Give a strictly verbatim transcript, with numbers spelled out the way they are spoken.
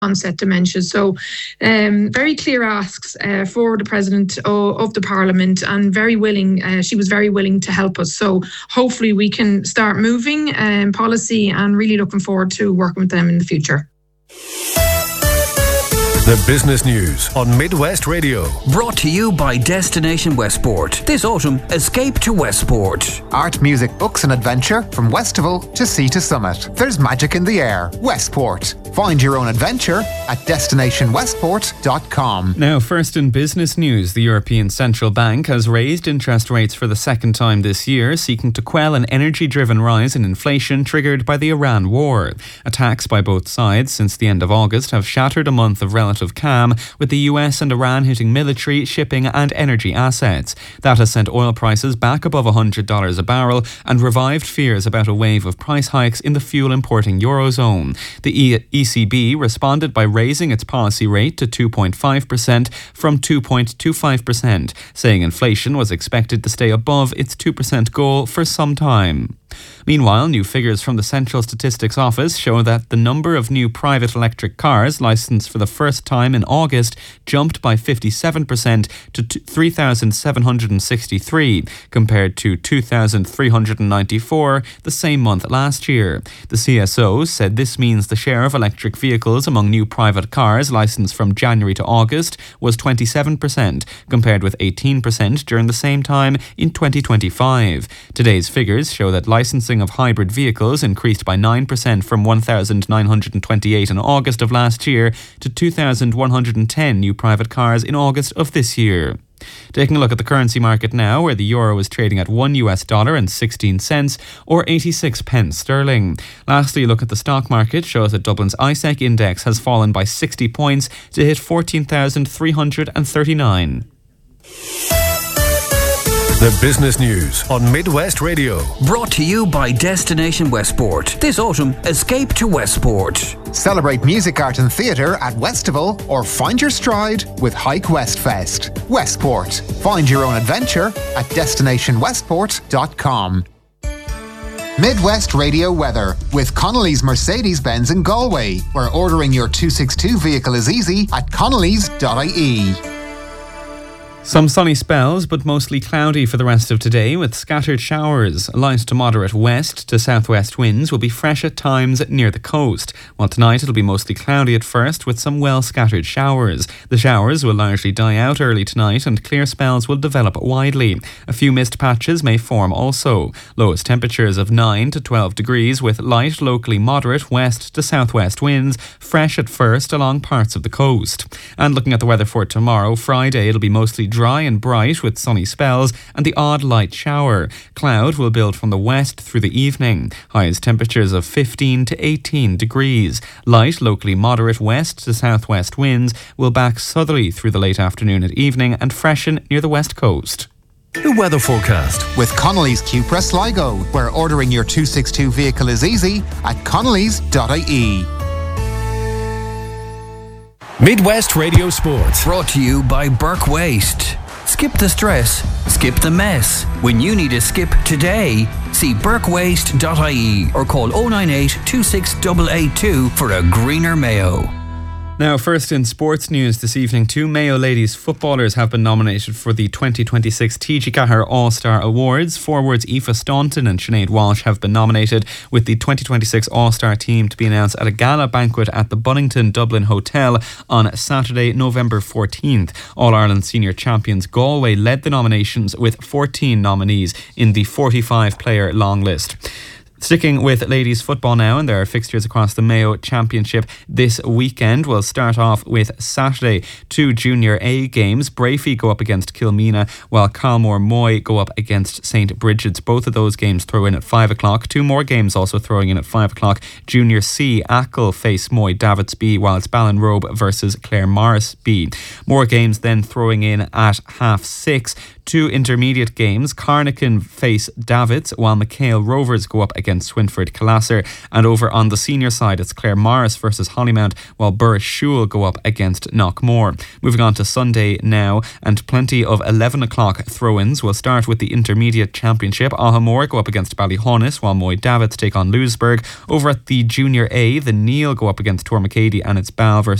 onset dementia. So um, very clear asks uh, for the President of, of the Parliament, and very willing, uh, she was very willing to help us. So hopefully we can start moving um, policy, and really looking forward to working with them in the future. The business news on Midwest Radio. Brought to you by Destination Westport. This autumn, escape to Westport. Art, music, books and adventure from Westival to Sea to Summit. There's magic in the air. Westport. Find your own adventure at destination westport dot com. Now, first in business news, the European Central Bank has raised interest rates for the second time this year, seeking to quell an energy-driven rise in inflation triggered by the Iran war. Attacks by both sides since the end of August have shattered a month of relative calm, with the U S and Iran hitting military, shipping and energy assets. That has sent oil prices back above one hundred dollars a barrel and revived fears about a wave of price hikes in the fuel-importing Eurozone. The E C B responded by raising its policy rate to two point five percent from two point two five percent, saying inflation was expected to stay above its two percent goal for some time. Meanwhile, new figures from the Central Statistics Office show that the number of new private electric cars licensed for the first time in August jumped by fifty-seven percent to three thousand seven hundred sixty-three, compared to two thousand three hundred ninety-four the same month last year. The C S O said this means the share of electric vehicles among new private cars licensed from January to August was twenty-seven percent, compared with eighteen percent during the same time in twenty twenty-five. Today's figures show that licensing of hybrid vehicles increased by nine percent from one thousand nine hundred twenty-eight in August of last year to two thousand one hundred ten new private cars in August of this year. Taking a look at the currency market now, where the euro is trading at one U S dollar and sixteen cents or eighty-six pence sterling. Lastly, a look at the stock market shows that Dublin's I S E C index has fallen by sixty points to hit fourteen thousand three hundred thirty-nine. The business news on Midwest Radio. Brought to you by Destination Westport. This autumn, escape to Westport. Celebrate music, art and theatre at Westival, or find your stride with Hike West Fest. Westport. Find your own adventure at destination westport dot com. Midwest Radio weather with Connolly's Mercedes-Benz in Galway, where ordering your two sixty-two vehicle is easy at connellys dot I E. Some sunny spells, but mostly cloudy for the rest of today, with scattered showers. Light to moderate west to southwest winds will be fresh at times near the coast, while tonight it'll be mostly cloudy at first with some well-scattered showers. The showers will largely die out early tonight and clear spells will develop widely. A few mist patches may form also. Lowest temperatures of nine to twelve degrees with light, locally moderate west to southwest winds, fresh at first along parts of the coast. And looking at the weather for tomorrow, Friday, it'll be mostly dry and bright with sunny spells and the odd light shower. Cloud will build from the west through the evening. Highest temperatures of fifteen to eighteen degrees. Light, locally moderate west to southwest winds will back southerly through the late afternoon and evening and freshen near the west coast. The weather forecast with Connolly's Cupra Sligo, where ordering your two sixty-two vehicle is easy at connellys dot I E. Midwest Radio Sports. Brought to you by Burke Waste. Skip the stress, skip the mess. When you need a skip today, see burke waste dot I E or call oh nine eight, two six eight eight two for a greener Mayo. Now, first in sports news this evening, two Mayo ladies footballers have been nominated for the twenty twenty-six T G Cahir All-Star Awards. Forwards Aoife Staunton and Sinead Walsh have been nominated, with the twenty twenty-six All-Star team to be announced at a gala banquet at the Bunnington Dublin Hotel on Saturday, November fourteenth. All-Ireland senior champions Galway led the nominations with fourteen nominees in the forty-five player long list. Sticking with ladies football now, and there are fixtures across the Mayo Championship this weekend. We'll start off with Saturday, two Junior A games. Brafey go up against Kilmeena, while Calmore Moy go up against Saint Bridget's. Both of those games throw in at five o'clock. Two more games also throwing in at five o'clock. Junior C, Achill face Moy Davids B, while it's Ballinrobe versus Clare Morris B. More games then throwing in at half six. Two intermediate games. Carnacan face Davids, while McHale Rovers go up against Swinford Calasser. And over on the senior side, it's Clare Morris versus Hollymount, while Burris Shule go up against Knockmore. Moving on to Sunday now, and plenty of eleven o'clock throw-ins. We'll start with the intermediate championship. Ahamore go up against Ballyhaunis, while Moy Davids take on Lewisburg. Over at the Junior A, the Neil go up against Tormacady, and it's Bal versus